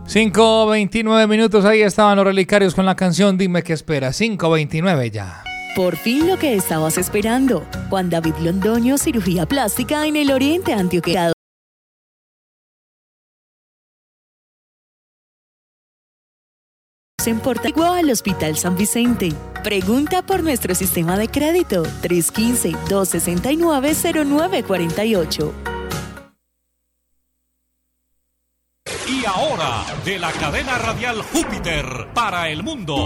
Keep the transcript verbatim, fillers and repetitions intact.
cinco veintinueve minutos, ahí estaban los Relicarios con la canción Dime qué esperas. cinco veintinueve ya. Por fin lo que estabas esperando. Juan David Londoño, cirugía plástica en el Oriente Antioquia. En Portugal al Hospital San Vicente. Pregunta por nuestro sistema de crédito tres uno cinco, dos seis nueve, cero nueve cuatro ocho. Y ahora, de la cadena radial Júpiter para el mundo,